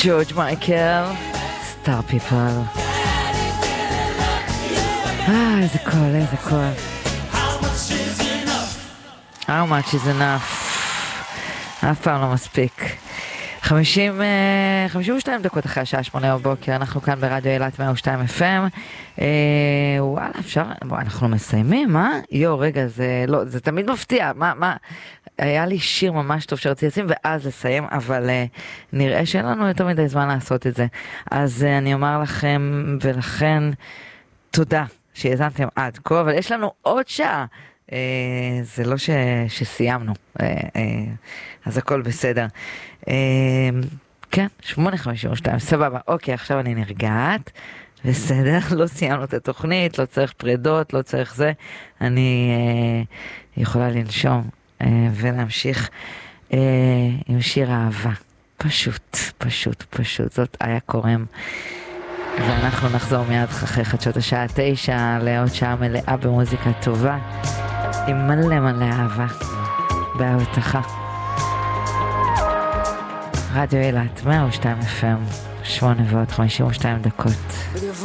ג'ורג' מייקל, סטאר פיפל. איזה קול, איזה קול. How much is enough? אף פעם לא מספיק. 52 דקות אחרי השעה 8 בבוקר, אנחנו כאן ברדיו אילת 102 FM. וואלה, אפשר, אנחנו מסיימים, מה? רגע, זה תמיד מפתיע. מה? היה לי שיר ממש טוב שרציתי לשים ואז לסיים, אבל נראה שאין לנו יותר מדי זמן לעשות את זה. אז אני אומר לכם ולכן תודה שהאזנתם עד כה, אבל יש לנו עוד שעה. זה לא שסיימנו, אז הכל בסדר. כן, 8:52, סבבה. אוקיי, עכשיו אני נרגעת, בסדר, לא סיימנו את התוכנית, לא צריך פרדות, לא צריך זה. אני יכולה לנשום ולהמשיך עם שיר אהבה. פשוט, זאת היה קורם. ואנחנו נחזור מיד אחרי חדשות השעה 9 לעוד שעה מלאה במוזיקה טובה עם מלא אהבה בהבטחה. רדיו אילת 102 FM 8:52 דקות.